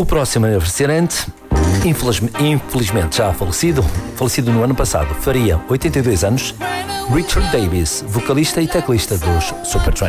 O próximo aniversariante, infelizmente já falecido no ano passado, faria 82 anos, Richard Davis, vocalista e teclista dos Supertramp.